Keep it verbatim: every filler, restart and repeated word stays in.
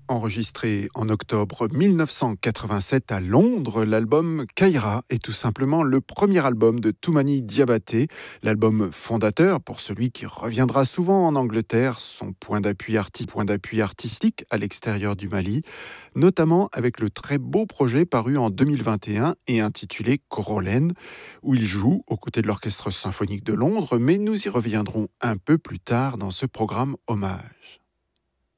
Enregistré en octobre mille neuf cent quatre-vingt-sept à Londres, l'album Kaira est tout simplement le premier album de Toumani Diabaté, l'album fondateur pour celui qui reviendra souvent en Angleterre, son point d'appui arti- point d'appui artistique à l'extérieur du Mali, notamment avec le très beau projet paru en deux mille vingt et un et un et intitulé Corolène, où il joue aux côtés de l'Orchestre symphonique de Londres, mais nous y reviendrons un peu plus tard dans ce programme hommage.